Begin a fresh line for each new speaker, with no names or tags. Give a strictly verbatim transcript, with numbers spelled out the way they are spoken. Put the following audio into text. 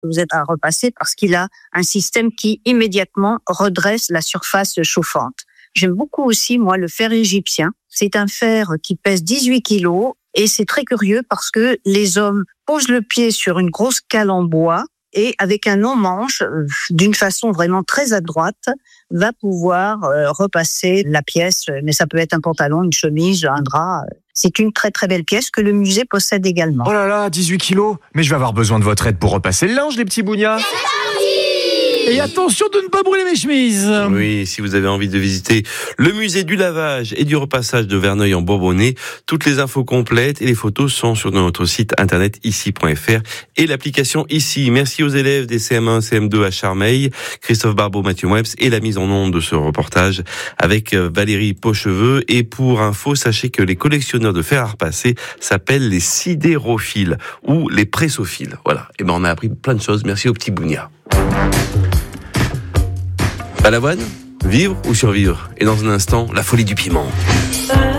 vous êtes à repasser parce qu'il a un système qui immédiatement redresse la surface chauffante. J'aime beaucoup aussi, moi, le fer égyptien. C'est un fer qui pèse dix-huit kilos et c'est très curieux parce que les hommes posent le pied sur une grosse cale en bois et avec un long manche, d'une façon vraiment très adroite, va pouvoir euh, repasser la pièce. Mais ça peut être un pantalon, une chemise, un drap. C'est une très très belle pièce que le musée possède également.
Oh là là, dix-huit kilos. Mais je vais avoir besoin de votre aide pour repasser le linge, les petits bougnats.
Et attention de ne pas brûler mes chemises.
Oui, si vous avez envie de visiter le musée du lavage et du repassage de Verneuil en Bourbonnais, toutes les infos complètes et les photos sont sur notre site internet ici point f r et l'application Ici. Merci aux élèves des C M un, C M deux à Charmeil, Christophe Barbeau, Mathieu Moueps et la mise en onde de ce reportage avec Valérie Pocheveux. Et pour info, sachez que les collectionneurs de fer à repasser s'appellent les sidérophiles ou les pressophiles. Voilà. Et ben on a appris plein de choses. Merci aux petits bougnats. Balavoine, vivre ou survivre? Et dans un instant, la folie du piment.